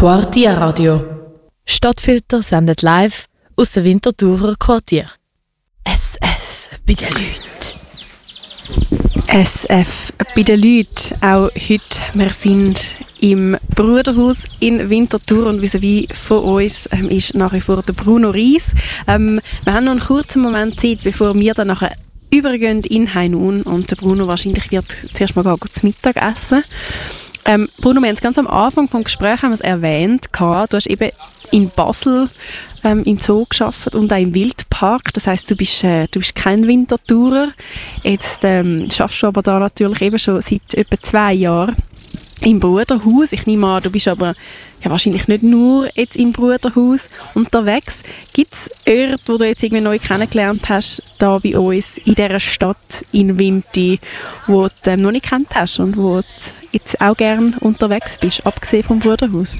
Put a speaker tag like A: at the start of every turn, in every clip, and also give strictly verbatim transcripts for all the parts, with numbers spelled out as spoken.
A: Quartierradio. Stadtfilter sendet live aus dem Winterthurer Quartier. S F bei den Leuten.
B: S F bei den Leuten. Auch heute, wir sind im Bruderhaus in Winterthur und vis-à-vis von uns ähm, ist nach wie vor der Bruno Ries. Ähm, wir haben noch einen kurzen Moment Zeit, bevor wir dann nachher übergehen in Hainun und der Bruno wahrscheinlich wird zuerst mal zu Mittag essen. Ähm, Bruno, wir haben es ganz am Anfang des Gesprächs haben wir es erwähnt, du hast eben in Basel ähm, im Zoo gearbeitet und auch im Wildpark. Das heisst, du bist, äh, du bist kein Winterthurer. Jetzt ähm, schaffst du aber da natürlich eben schon seit etwa zwei Jahren im Bruderhaus. Ich nehme an, du bist aber ja, wahrscheinlich nicht nur jetzt im Bruderhaus unterwegs. Gibt es Orte, wo du jetzt irgendwie neu kennengelernt hast, da bei uns in dieser Stadt in Winti, wo du ähm, noch nicht kennt hast und wo du jetzt auch gerne unterwegs bist, abgesehen vom Bruderhaus?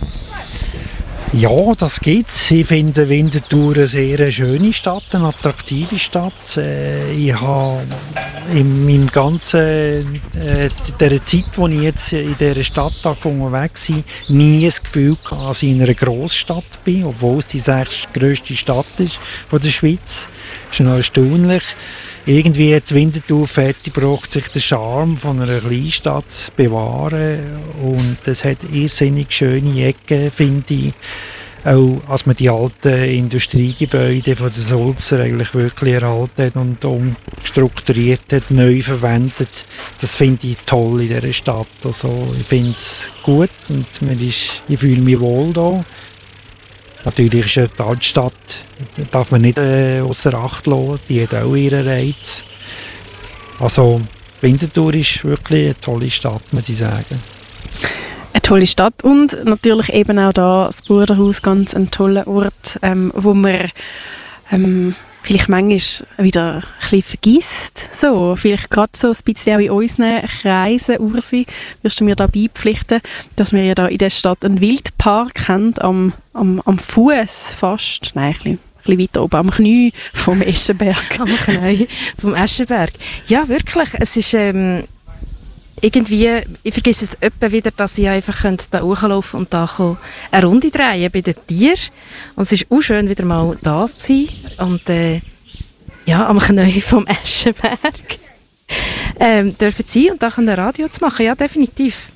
C: Ja, das gibt's. Ich finde Winterthur eine sehr schöne Stadt, eine attraktive Stadt. Ich habe in meinem ganzen, äh, der Zeit, wo ich jetzt in dieser Stadt unterwegs bin, nie das Gefühl gehabt, dass ich in einer Grossstadt bin, obwohl es die sechstgrösste Stadt ist von der Schweiz. Das ist noch erstaunlich. Irgendwie hat Winterthur fertiggebracht, sich den Charme von einer Kleinstadt zu bewahren. Und es hat irrsinnig schöne Ecken, finde ich. Auch als man die alten Industriegebäude von den Sulzer eigentlich wirklich erhalten hat und umstrukturiert hat, neu verwendet. Das finde ich toll in dieser Stadt. Also, ich finde es gut und man ist, ich fühle mich wohl hier. Natürlich ist ja die Altstadt, darf man nicht äh, außer Acht lassen, die hat auch ihren Reiz. Also Winterthur ist wirklich eine tolle Stadt, muss ich sagen.
B: Eine tolle Stadt und natürlich eben auch da das Bruderhaus, ganz ein toller Ort, ähm, wo man ähm, vielleicht manchmal wieder ein bisschen vergisst. So, vielleicht gerade so ein bisschen auch in unseren Kreisen, Ursi, wirst du mir da beipflichten, dass wir ja da in der Stadt einen Wildpark haben, am, am, am Fuß fast, nein, ein bisschen, ein bisschen weiter oben, am Knie vom Eschenberg.
D: Am Knie vom Eschenberg. Ja, wirklich, es ist ähm, irgendwie, ich vergesse es öppe wieder, dass ich einfach da hochlaufen und da eine Runde drehen bei den Tieren. Und es ist auch schön, wieder mal da zu sein. Und äh, ja, am Knie vom Eschenberg ähm, dürfen sie und da ein Radio zu machen. Ja, definitiv.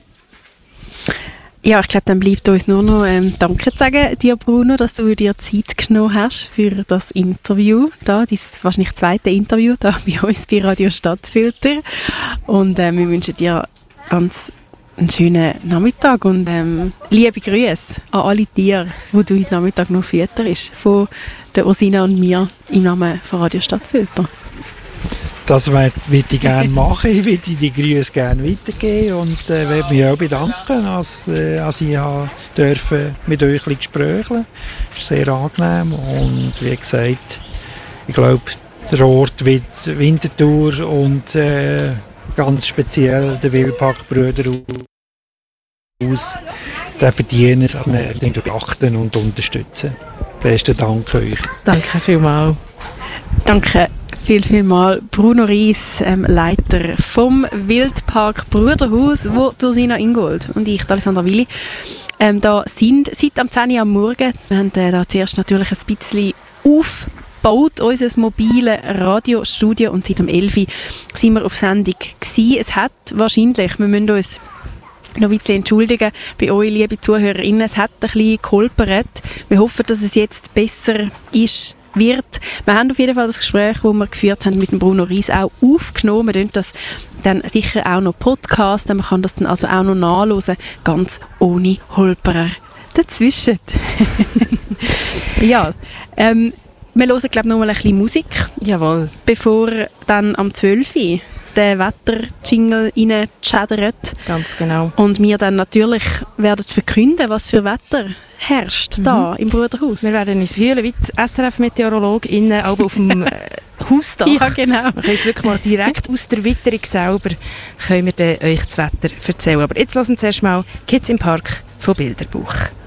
B: Ja, ich glaube, dann bleibt uns nur noch ähm, Danke zu sagen, dir Bruno, dass du dir Zeit genommen hast für das Interview. Da, das wahrscheinlich zweite Interview da bei uns bei Radio Stadtfilter. Und äh, wir wünschen dir ganz einen schönen Nachmittag und ähm, liebe Grüße an alle Tiere, die du heute Nachmittag noch fütterst, von der Ursina und mir im Namen von Radio Stadtfilter.
C: Das würde ich gerne machen. Ich würde die Grüße gerne weitergeben und äh, würde mich auch bedanken, dass, äh, dass ich durfte mit euch ein bisschen sprechen. Das ist sehr angenehm und wie gesagt, ich glaube, der Ort wird Winterthur und äh, ganz speziell der Wildpark Bruderhaus, der verdienen es, dass wir den beachten und unterstützen. Besten Dank euch.
D: Danke vielmals.
B: Danke. Viel, viel mal Bruno Ries, ähm, Leiter vom Wildpark Bruderhaus, wo Ursina Ingold und ich, Alessandra Willi, ähm, da sind seit am zehn Uhr am Morgen. Wir haben äh, da zuerst natürlich ein bisschen aufgebaut, unser mobiles Radiostudio, und seit am elf Uhr sind wir auf Sendung gewesen. Es hat wahrscheinlich, wir müssen uns noch ein bisschen entschuldigen bei euch, liebe ZuhörerInnen, es hat ein bisschen geholpert. Wir hoffen, dass es jetzt besser ist, wird. Wir haben auf jeden Fall das Gespräch, das wir geführt haben mit dem Bruno Ries, auch aufgenommen. Wir werden das dann sicher auch noch podcasten. Man kann das dann also auch noch nachhören, ganz ohne Holperer dazwischen. Ja, ähm, wir hören, glaube ich, noch mal ein bisschen Musik.
D: Jawohl.
B: Bevor dann am zwölf Uhr der Wetter-Jingle reinschädert.
D: Ganz genau.
B: Und wir dann natürlich werden verkünden, was für Wetter herrscht mhm. da im Bruderhaus.
D: Wir werden uns fühlen wie die S R F-Meteorolog innen auf dem äh, Hausdach.
B: Ja, genau.
D: Wir können uns wirklich mal direkt aus der Witterung selber können wir dann euch das Wetter erzählen. Aber jetzt lassen wir zuerst mal «Kids im Park» von Bilderbuch.